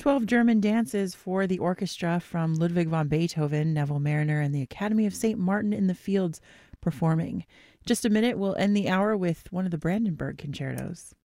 12 German dances for the orchestra from Ludwig van Beethoven, Neville Mariner, and the Academy of St. Martin in the Fields performing. Just a minute, we'll end the hour with one of the Brandenburg concertos.